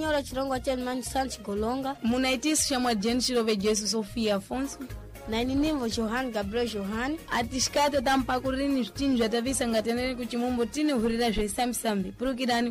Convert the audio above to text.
nyora chilongo cha mani sanchi golonga. Munaitis chamwa Jane Chilove Jesu Sofia Afonso. Na inimvo Johan Gabriel Johan. Atishikato tampakurini vitinhu zvatavisa ngatenere kuchimumbo tini hurira zvesamsambi. Purukirani